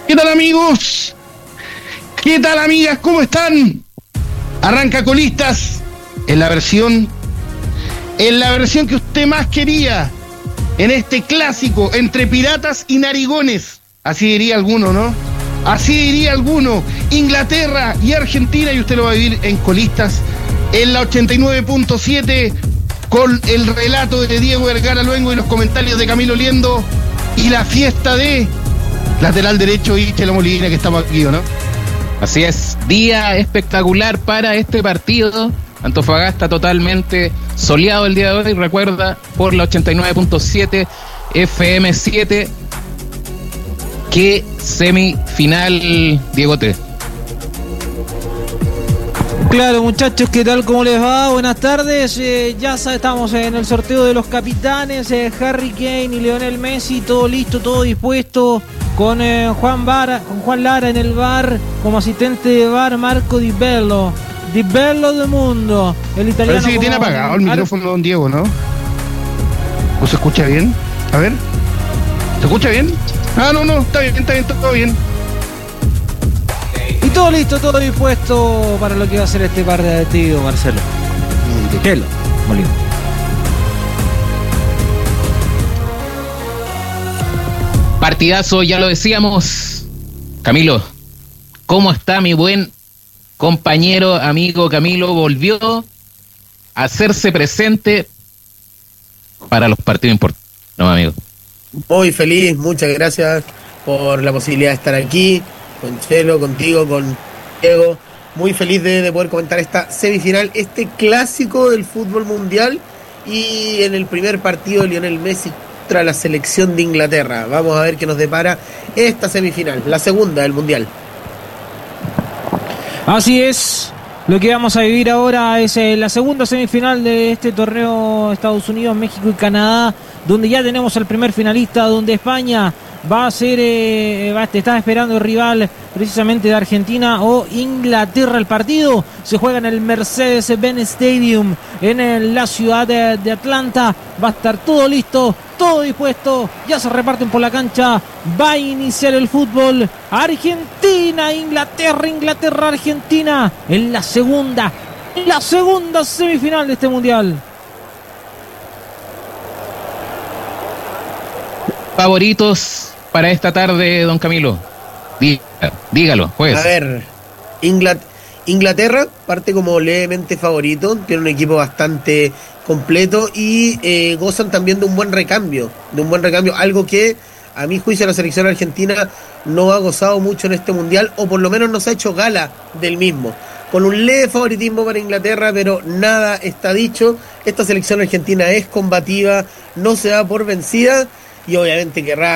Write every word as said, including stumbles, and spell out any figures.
¿Qué tal, amigos? ¿Qué tal, amigas? ¿Cómo están? Arranca Colistas en la versión en la versión que usted más quería, en este clásico entre piratas y narigones. Así diría alguno, ¿no? Así diría alguno. Inglaterra y Argentina, y usted lo va a vivir en Colistas en la ochenta y nueve punto siete, con el relato de Diego Vergara Luengo y los comentarios de Camilo Liendo y la fiesta de lateral derecho y Chelo Molina, que estamos aquí, ¿no? Así es, día espectacular para este partido. Antofagasta totalmente soleado el día de hoy, recuerda, por la ochenta y nueve punto siete F M siete. ¿Qué semifinal, Diego T? Claro, muchachos, ¿qué tal? ¿Cómo les va? Buenas tardes. Eh, ya estamos en el sorteo de los capitanes, eh, Harry Kane y Lionel Messi, todo listo, todo dispuesto, con eh, Juan Vara, con Juan Lara en el V A R, como asistente de V A R, Marco Di Bello, Di Bello del mundo, el italiano. Parece que tiene apagado el micrófono, don Diego, ¿no? ¿O se escucha bien? A ver, ¿se escucha bien? Ah, no, no, está bien, está bien, todo bien. Y todo listo, todo dispuesto para lo que va a ser este partido, Marcelo. Chelo Molina. Partidazo, ya lo decíamos. Camilo, ¿cómo está mi buen compañero, amigo Camilo? Volvió a hacerse presente para los partidos importantes, ¿no, amigo? Muy feliz, muchas gracias por la posibilidad de estar aquí, con Chelo, contigo, con Diego. Muy feliz de, de poder comentar esta semifinal, este clásico del fútbol mundial, y en el primer partido de Lionel Messi contra la selección de Inglaterra. Vamos a ver qué nos depara esta semifinal, la segunda del mundial. Así es, lo que vamos a vivir ahora es eh, la segunda semifinal de este torneo Estados Unidos, México y Canadá, donde ya tenemos al primer finalista, donde España va a ser, eh, va, te está esperando el rival precisamente de Argentina o Inglaterra. El partido se juega en el Mercedes-Benz Stadium en el, la ciudad de, de Atlanta. Va a estar todo listo, todo dispuesto, ya se reparten por la cancha, va a iniciar el fútbol. Argentina, Inglaterra, Inglaterra, Argentina en la segunda, en la segunda semifinal de este mundial. Favoritos para esta tarde, don Camilo. Dígalo, dígalo, pues. A ver, Inglat- Inglaterra parte como levemente favorito, tiene un equipo bastante completo y eh, gozan también de un buen recambio, de un buen recambio, algo que a mi juicio la selección argentina no ha gozado mucho en este mundial, o por lo menos no se ha hecho gala del mismo. Con un leve favoritismo para Inglaterra, pero nada está dicho. Esta selección argentina es combativa, no se da por vencida y obviamente querrá